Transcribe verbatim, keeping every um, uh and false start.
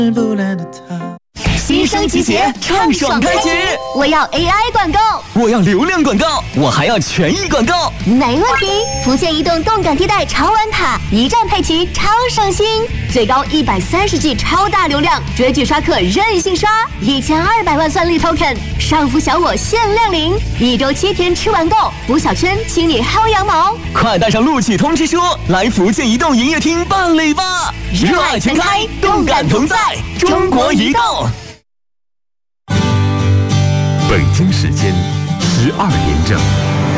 新升集结，畅爽开启！ 我要 A I 广告， 我要流量广告，我还要权益广告。 没问题！福建移动动感地带超玩卡，一站配齐，超省心，最高一百三十 G 超大流量，追剧刷客任性刷，一千二百万算力 token， 上浮小我限量领，一周七天吃完购，补小圈，请你薅羊毛！ 快带上录取通知书，来福建移动营业厅办理吧！热爱全开，动感同在，中国移动。 北京时间十二点整。